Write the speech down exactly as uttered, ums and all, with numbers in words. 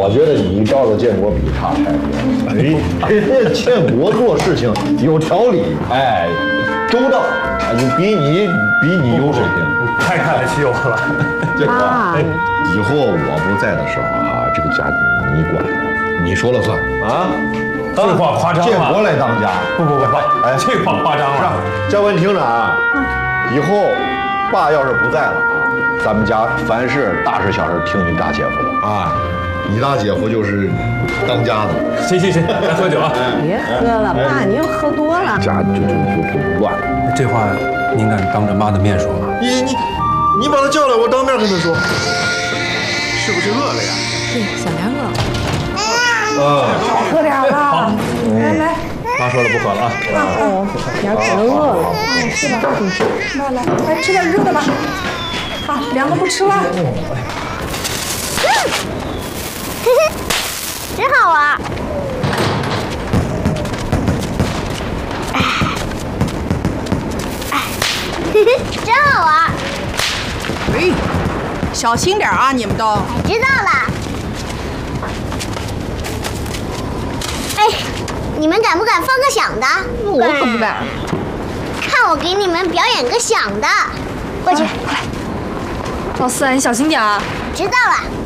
我觉得你照着建国比差太多了。哎，人家建国做事情有条理，哎，周到，哎，就比你比你有水平。 太看得起我了。 建国，哎，以后我不在的时候啊，这个家你管，你说了算啊。 这话夸张了。 建国来当家， 不不不不，哎，这话夸张了。 嘉文听着啊，以后爸要是不在了啊，咱们家凡事大事小事听你大姐夫的啊。你大姐夫就是当家的。 行行行，来喝酒啊！ 别喝了，爸，你又喝多了。 家就就就就乱。 这话您敢当着妈的面说吗？ 你你你把他叫来，我当面跟他说。 是不是饿了呀？ 对，小梁饿。 啊， 喝点了。来来， 妈说了不喝了啊。 哦，梁真饿了。是吧？来来，来吃点热的吧。好，凉的不吃了。 嘿嘿，真好玩。哎，哎，嘿嘿，真好玩。 哎，小心点啊，你们都。 知道了。哎，你们敢不敢放个响的？ 我可不敢。 看我给你们表演个响的。过去， 快来。老四，你小心点啊。 知道了。